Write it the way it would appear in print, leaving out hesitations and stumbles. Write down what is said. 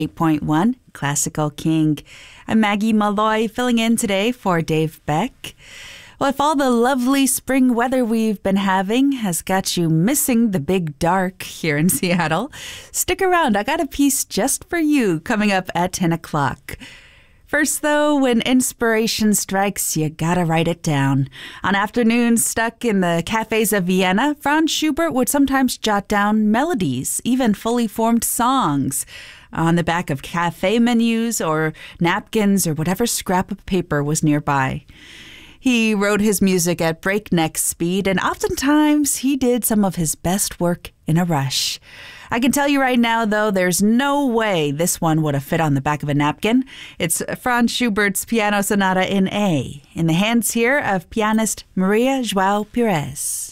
8.1 Classical King. I'm Maggie Malloy filling in today for Dave Beck. Well, if all the lovely spring weather we've been having has got you missing the big dark here in Seattle, stick around. I got a piece just for you coming up at 10 o'clock. First, though, when inspiration strikes, you gotta write it down. On afternoons stuck in the cafes of Vienna, Franz Schubert would sometimes jot down melodies, even fully formed songs, on the back of cafe menus or napkins or whatever scrap of paper was nearby. He wrote his music at breakneck speed, and oftentimes he did some of his best work in a rush. I can tell you right now, though, there's no way this one would have fit on the back of a napkin. It's Franz Schubert's Piano Sonata in A, in the hands here of pianist Maria João Pires.